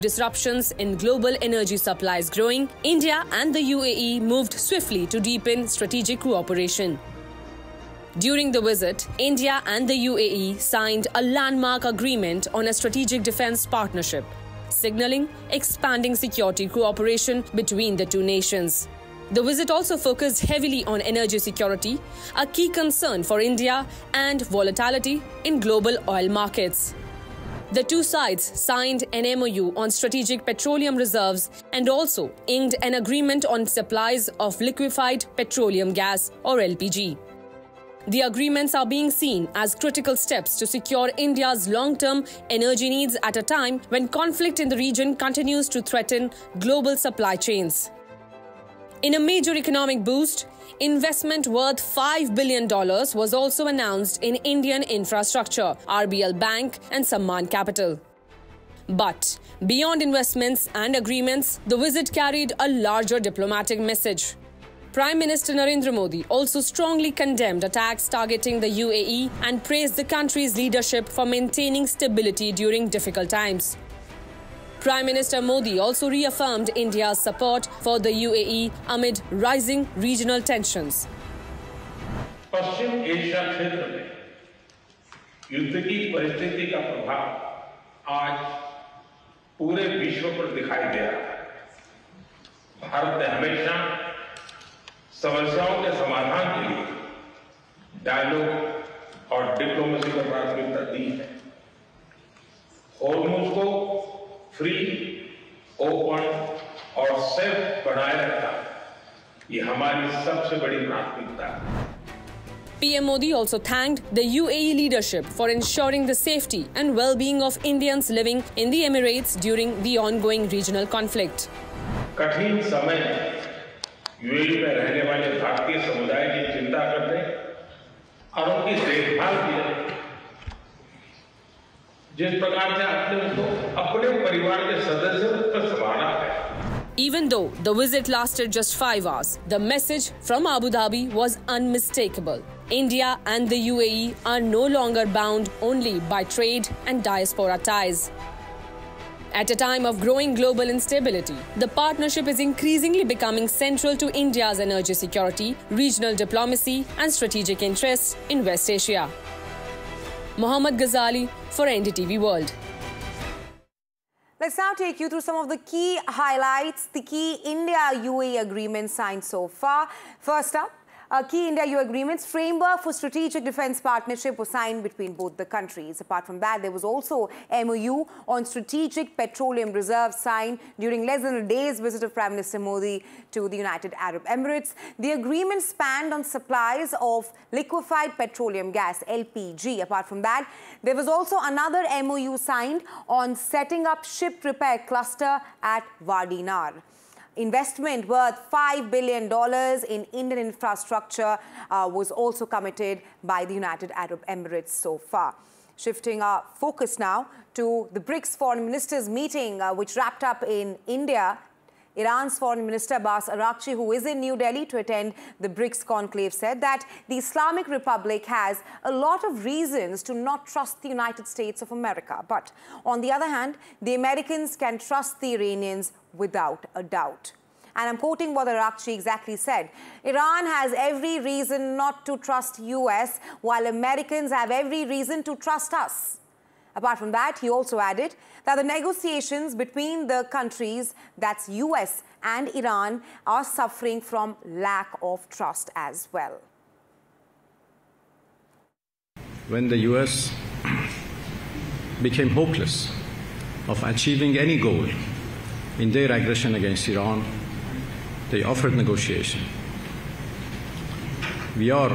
Disruptions in global energy supplies growing, India and the UAE moved swiftly to deepen strategic cooperation. During the visit, India and the UAE signed a landmark agreement on a strategic defense partnership, signaling expanding security cooperation between the two nations. The visit also focused heavily on energy security, a key concern for India, and volatility in global oil markets. The two sides signed an MOU on strategic petroleum reserves and also inked an agreement on supplies of liquefied petroleum gas or LPG. The agreements are being seen as critical steps to secure India's long-term energy needs at a time when conflict in the region continues to threaten global supply chains. In a major economic boost, investment worth $5 billion was also announced in Indian infrastructure, RBL Bank and Sammaan Capital. But beyond investments and agreements, the visit carried a larger diplomatic message. Prime Minister Narendra Modi also strongly condemned attacks targeting the UAE and praised the country's leadership for maintaining stability during difficult times. Prime Minister Modi also reaffirmed India's support for the UAE amid rising regional tensions. Paschim Asia क्षेत्र में युद्ध की परिस्थिति का प्रभाव आज पूरे विश्व पर दिखाई दे रहा है। भारत ने हमेशा समस्याओं के समाधान के लिए डायलॉग और डिप्लोमेसी को प्राथमिकता दी है। होर्मुज़ को फ्री, ओपन और सेफ बनाए रखना ये हमारी सबसे बड़ी प्राथमिकता है। PM Modi also thanked the UAE leadership for ensuring the safety and well-being of Indians living in the Emirates during the ongoing regional conflict. कठिन समय में यूएई में रहने वाले भारतीय समुदाय की चिंता करने और उनकी देखभाल की जिस प्रकार से आपने उनको अपने परिवार के सदस्यों पर संभाला है। Even though the visit lasted just 5 hours, the message from Abu Dhabi was unmistakable. India and the UAE are no longer bound only by trade and diaspora ties. At a time of growing global instability, the partnership is increasingly becoming central to India's energy security, regional diplomacy, and strategic interests in West Asia. Mohammad Ghazali for NDTV World. Let's now take you through some of the key highlights, the key India-UAE agreements signed so far. First up, key India-UAE agreements framework for strategic defense partnership was signed between both the countries. Apart from that, there was also MOU on strategic petroleum reserves signed during less than a day's visit of Prime Minister Modi to the United Arab Emirates. The agreement spanned on supplies of liquefied petroleum gas, LPG. Apart from that, there was also another MOU signed on setting up ship repair cluster at Wadi Nar. Investment worth $5 billion in Indian infrastructure was also committed by the United Arab Emirates so far. Shifting our focus now to the BRICS foreign ministers meeting, which wrapped up in India. Iran's Foreign Minister Abbas Araghchi, who is in New Delhi to attend the BRICS conclave, said that the Islamic Republic has a lot of reasons to not trust the United States of America. But on the other hand, the Americans can trust the Iranians without a doubt. And I'm quoting what Araghchi exactly said. Iran has every reason not to trust US, while Americans have every reason to trust us. Apart from that, he also added that the negotiations between the countries, that's US and Iran, are suffering from lack of trust as well. When the US became hopeless of achieving any goal in their aggression against Iran, they offered negotiation. We are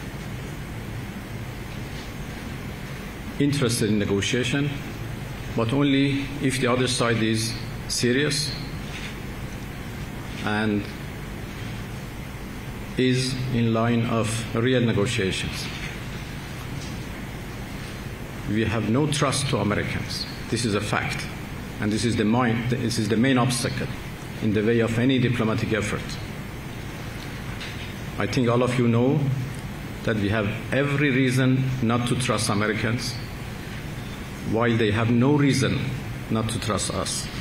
interested in negotiation, but only if the other side is serious and is in line of real negotiations. We have no trust to Americans. This is a fact, and this is the main obstacle in the way of any diplomatic effort. I think all of you know that we have every reason not to trust Americans, while they have no reason not to trust us.